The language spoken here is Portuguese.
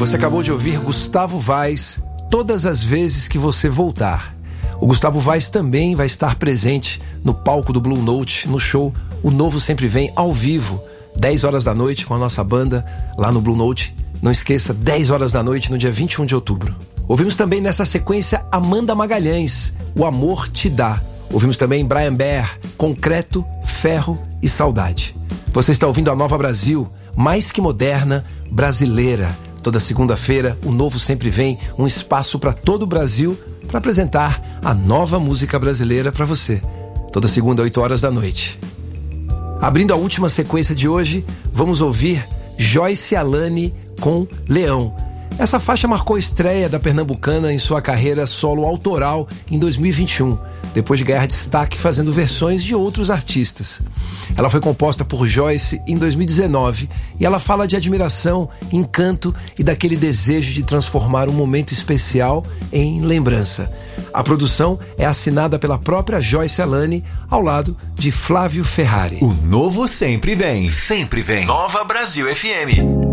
Você acabou de ouvir Gustavo Vaz, Todas as Vezes que Você Voltar. O Gustavo Vaz também vai estar presente no palco do Blue Note, no show O Novo Sempre Vem, ao vivo, 10 horas da noite, com a nossa banda lá no Blue Note. Não esqueça, 10 horas da noite, no dia 21 de outubro. Ouvimos também nessa sequência Amanda Magalhães, O Amor Te Dá. Ouvimos também Brian Baer, Concreto, Ferro e Saudade. Você está ouvindo a Nova Brasil, mais que moderna, brasileira. Toda segunda-feira, O Novo Sempre Vem, um espaço para todo o Brasil para apresentar a nova música brasileira para você. Toda segunda, 8 horas da noite. Abrindo a última sequência de hoje, vamos ouvir Joyce Alane com Leão. Essa faixa marcou a estreia da pernambucana em sua carreira solo autoral em 2021, depois de ganhar destaque fazendo versões de outros artistas. Ela foi composta por Joyce em 2019 e ela fala de admiração, encanto e daquele desejo de transformar um momento especial em lembrança. A produção é assinada pela própria Joyce Alane, ao lado de Flávio Ferrari. O Novo Sempre Vem. Sempre vem. Nova Brasil FM.